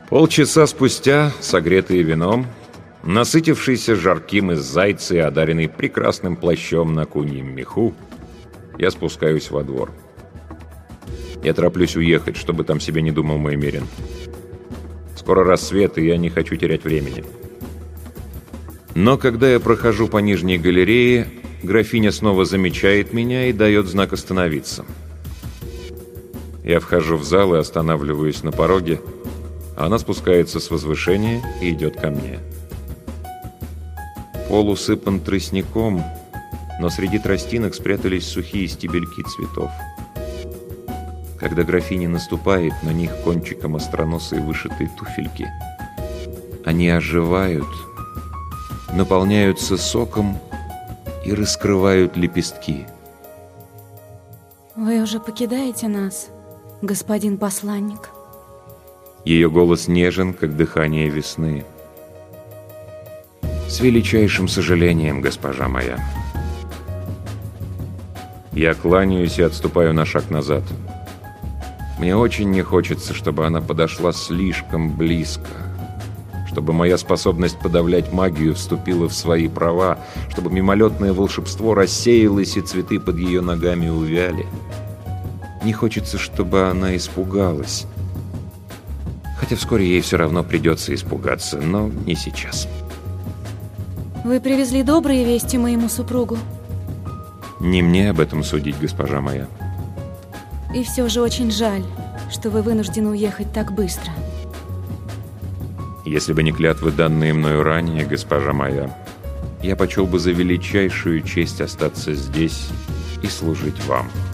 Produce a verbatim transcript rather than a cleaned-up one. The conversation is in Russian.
Полчаса спустя, согретые вином, насытившийся жарким из зайца и одаренный прекрасным плащом на куньем меху, я спускаюсь во двор. Я тороплюсь уехать, чтобы там себе не думал мой Мерин. Скоро рассвет, и я не хочу терять времени. Но когда я прохожу по нижней галерее, графиня снова замечает меня и дает знак остановиться. Я вхожу в зал и останавливаюсь на пороге, а она спускается с возвышения и идет ко мне. Пол усыпан тростником, но среди тростинок спрятались сухие стебельки цветов. Когда графиня наступает, на них кончиком остроносые вышитые туфельки. Они оживают, наполняются соком и раскрывают лепестки. Вы уже покидаете нас, господин посланник? Ее голос нежен, как дыхание весны. С величайшим сожалением, госпожа моя. Я кланяюсь и отступаю на шаг назад. Мне очень не хочется, чтобы она подошла слишком близко, чтобы моя способность подавлять магию вступила в свои права, чтобы мимолетное волшебство рассеялось и цветы под ее ногами увяли. Не хочется, чтобы она испугалась. Хотя вскоре ей все равно придется испугаться, но не сейчас. Вы привезли добрые вести моему супругу? Не мне об этом судить, госпожа моя. И все же очень жаль, что вы вынуждены уехать так быстро. Если бы не клятвы, данные мною ранее, госпожа моя, я почел бы за величайшую честь остаться здесь и служить вам.